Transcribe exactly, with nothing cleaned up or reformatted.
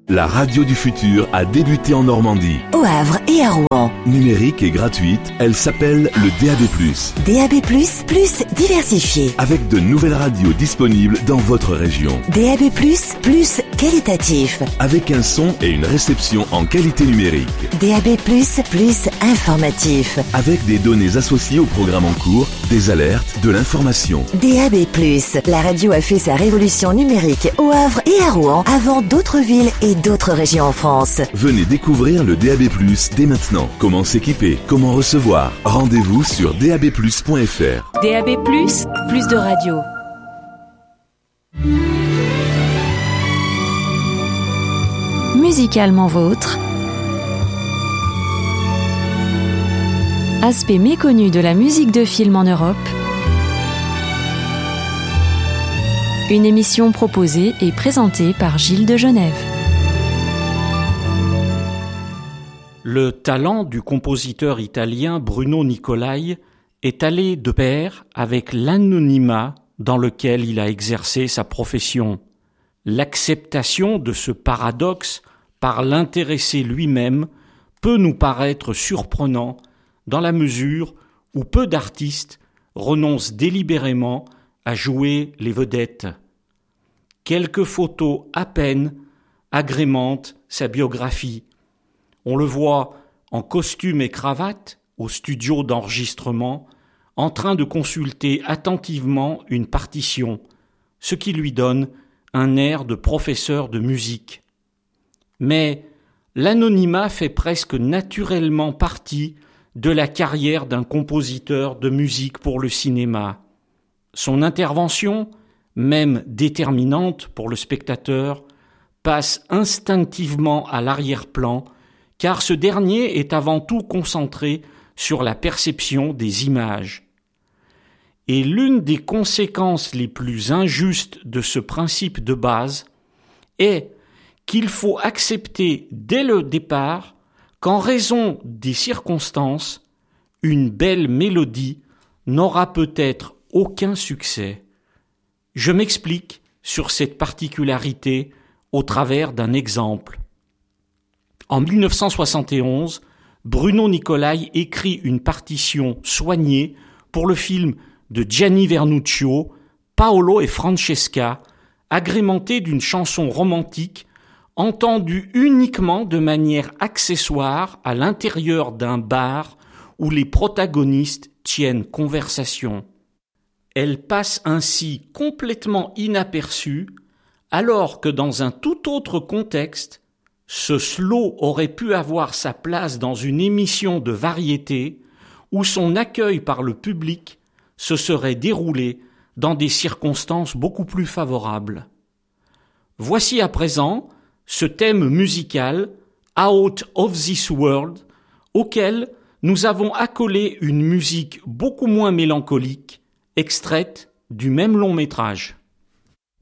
La radio du futur a débuté en Normandie. Au Havre et à Rouen. Numérique et gratuite, elle s'appelle le D A B plus. D A B plus, plus diversifié. Avec de nouvelles radios disponibles dans votre région. D A B plus, plus qualitatif. Avec un son et une réception en qualité numérique. D A B plus, plus informatif. Avec des données associées au programme en cours, des alertes, de l'information. D A B plus, la radio a fait sa révolution numérique au Havre et à Rouen avant d'autres villes et d'autres régions en France. Venez découvrir le D A B plus dès maintenant. Comment s'équiper, comment recevoir. Rendez-vous sur d a b plus point f r. D A B plus, plus de radio. Musicalement vôtre. Aspect méconnu de la musique de film en Europe. Une émission proposée et présentée par Gilles de Genève. Le talent du compositeur italien Bruno Nicolai est allé de pair avec l'anonymat dans lequel il a exercé sa profession. L'acceptation de ce paradoxe par l'intéressé lui-même peut nous paraître surprenant dans la mesure où peu d'artistes renoncent délibérément à jouer les vedettes. Quelques photos à peine agrémentent sa biographie. On le voit en costume et cravate au studio d'enregistrement, en train de consulter attentivement une partition, ce qui lui donne un air de professeur de musique. Mais l'anonymat fait presque naturellement partie de la carrière d'un compositeur de musique pour le cinéma. Son intervention, même déterminante pour le spectateur, passe instinctivement à l'arrière-plan, car ce dernier est avant tout concentré sur la perception des images. Et l'une des conséquences les plus injustes de ce principe de base est qu'il faut accepter dès le départ qu'en raison des circonstances, une belle mélodie n'aura peut-être aucun succès. Je m'explique sur cette particularité au travers d'un exemple. En mille neuf cent soixante et onze, Bruno Nicolai écrit une partition soignée pour le film de Gianni Vernuccio, Paolo et Francesca, agrémentée d'une chanson romantique entendue uniquement de manière accessoire à l'intérieur d'un bar où les protagonistes tiennent conversation. Elle passe ainsi complètement inaperçue, alors que dans un tout autre contexte, ce slow aurait pu avoir sa place dans une émission de variété où son accueil par le public se serait déroulé dans des circonstances beaucoup plus favorables. Voici à présent ce thème musical, Out of This World, auquel nous avons accolé une musique beaucoup moins mélancolique, extraite du même long métrage.